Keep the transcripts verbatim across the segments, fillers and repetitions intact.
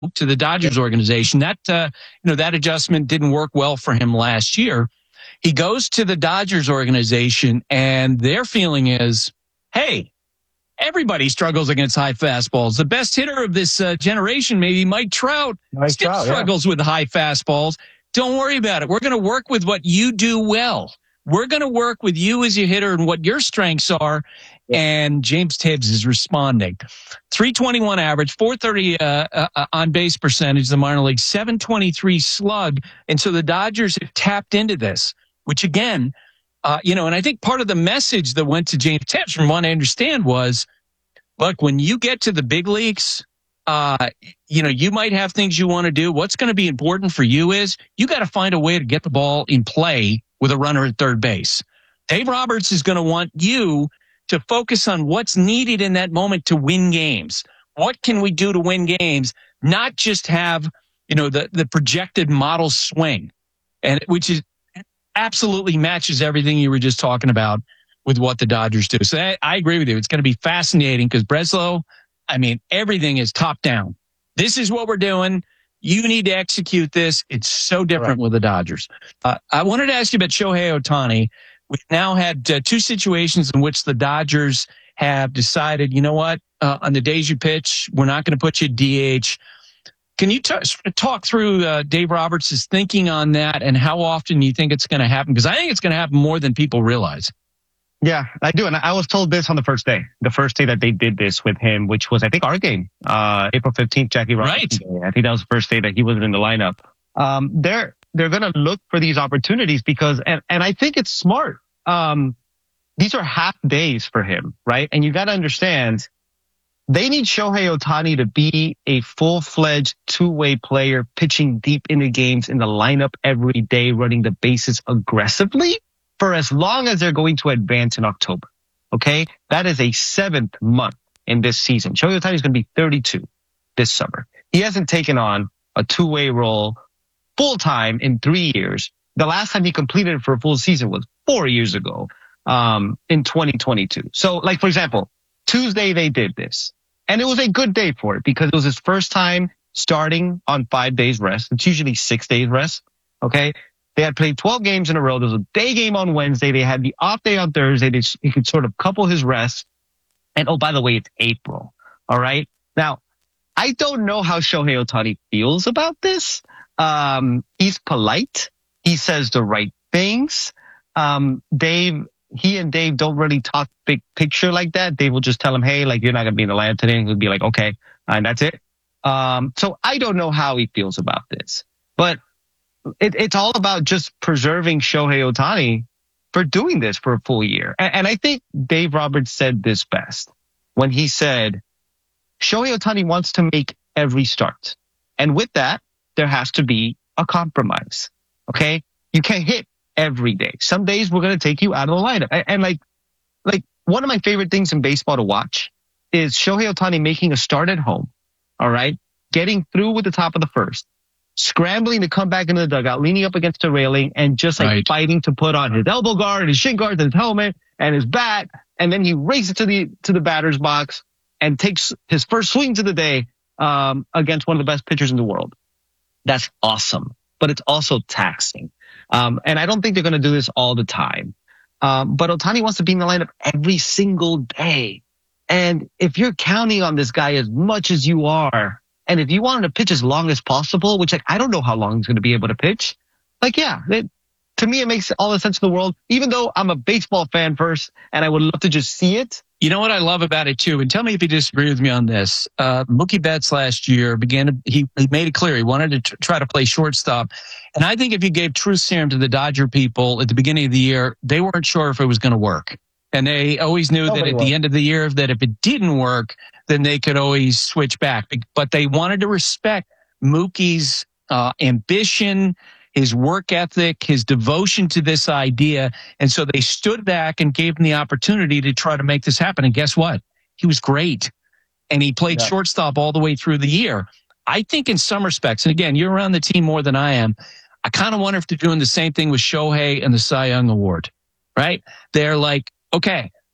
to the Dodgers organization. That, uh, you know, that adjustment didn't work well for him last year. He goes to the Dodgers organization and their feeling is, hey, everybody struggles against high fastballs. The best hitter of this uh, generation, maybe Mike Trout, Mike still Trout, struggles yeah. with high fastballs. Don't worry about it. We're going to work with what you do well. We're going to work with you as your hitter and what your strengths are. And James Tibbs is responding. three twenty-one average, four thirty uh, uh, on base percentage, the minor league, seven twenty-three slug. And so the Dodgers have tapped into this, which again, uh, you know, and I think part of the message that went to James Tibbs, from what I understand, was, look, when you get to the big leagues, uh, you know, you might have things you want to do. What's going to be important for you is you got to find a way to get the ball in play with a runner at third base. Dave Roberts is going to want you to focus on what's needed in that moment to win games. What can we do to win games? Not just have, you know, the, the projected model swing, and which is absolutely matches everything you were just talking about with what the Dodgers do. So I, I agree with you. It's going to be fascinating because Breslow, I mean, everything is top down. This is what we're doing. You need to execute this. It's so different right. with the Dodgers. Uh, I wanted to ask you about Shohei Ohtani. We've now had uh, two situations in which the Dodgers have decided, you know what, uh, on the days you pitch, we're not going to put you at D H. Can you t- talk through uh, Dave Roberts' thinking on that and how often you think it's going to happen? Because I think it's going to happen more than people realize. Yeah, I do. And I was told this on the first day, the first day that they did this with him, which was, I think, our game, uh, April fifteenth, Jackie Robinson Right. Day. I think that was the first day that he wasn't in the lineup. Um, they're, they're going to look for these opportunities because, and, and I think it's smart. Um, these are half days for him, right? And you got to understand, they need Shohei Ohtani to be a full-fledged two-way player, pitching deep into games in the lineup every day, running the bases aggressively for as long as they're going to advance in October. Okay? That is a seventh month in this season. Shohei Ohtani is going to be thirty-two this summer. He hasn't taken on a two-way role full-time in three years. The last time he completed it for a full season was four years ago, um, in twenty twenty-two. So, like, for example, Tuesday they did this. And it was a good day for it because it was his first time starting on five days rest. It's usually six days rest. Okay. They had played twelve games in a row. There was a day game on Wednesday. They had the off day on Thursday. They, he could sort of couple his rest. And oh, by the way, it's April. All right. Now, I don't know how Shohei Ohtani feels about this. Um, he's polite. He says the right things. Um, Dave, he and Dave don't really talk big picture like that. Dave will just tell him, hey, like, you're not going to be in the lineup today. And he'll be like, okay. And that's it. Um, so I don't know how he feels about this, but it, it's all about just preserving Shohei Ohtani for doing this for a full year. And, and I think Dave Roberts said this best when he said, Shohei Ohtani wants to make every start. And with that, there has to be a compromise. Okay. You can't hit every day. Some days we're going to take you out of the lineup. And, and like, like one of my favorite things in baseball to watch is Shohei Ohtani making a start at home. All right. Getting through with the top of the first, scrambling to come back into the dugout, leaning up against the railing and just like right. fighting to put on his elbow guard, his shin guard, his helmet and his bat. And then he races to the, to the batter's box and takes his first swing to the day, um, against one of the best pitchers in the world. That's awesome, but it's also taxing. Um, and I don't think they're going to do this all the time. Um, but Ohtani wants to be in the lineup every single day. And if you're counting on this guy as much as you are, and if you want him to pitch as long as possible, which like, I don't know how long he's going to be able to pitch. Like, yeah, it, to me, it makes all the sense in the world, even though I'm a baseball fan first and I would love to just see it. You know what I love about it too, and tell me if you disagree with me on this. Uh, Mookie Betts last year began to, he, he made it clear he wanted to t- try to play shortstop. And I think if you gave truth serum to the Dodger people at the beginning of the year, they weren't sure if it was going to work. And they always knew Nobody that at was. the end of the year, that if it didn't work, then they could always switch back. But they wanted to respect Mookie's uh, ambition, his work ethic, his devotion to this idea. And so they stood back and gave him the opportunity to try to make this happen. And guess what? He was great. And he played yeah. shortstop all the way through the year. I think in some respects, and again, you're around the team more than I am, I kind of wonder if they're doing the same thing with Shohei and the Cy Young Award, right? They're like, okay,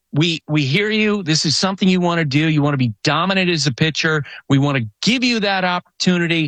we we hear you. This is something you want to do. You want to be dominant as a pitcher. We want to give you that opportunity.